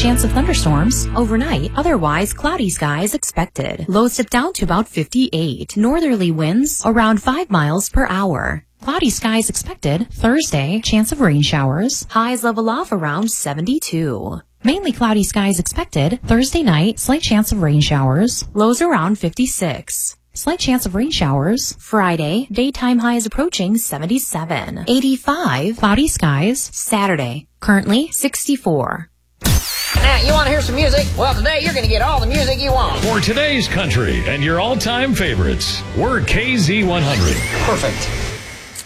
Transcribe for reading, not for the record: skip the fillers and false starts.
chance of thunderstorms. Overnight, otherwise cloudy skies expected. Lows dip down to about 58. Northerly winds around 5 miles per hour. Cloudy skies expected. Thursday, chance of rain showers. Highs level off around 72. Mainly cloudy skies expected. Thursday night, slight chance of rain showers. Lows around 56. Slight chance of rain showers. Friday, daytime highs approaching 77. 85, cloudy skies. Saturday, currently 64. Now, you want to hear some music? Well, today you're going to get all the music you want. For today's country and your all-time favorites, we're KZ100. Perfect.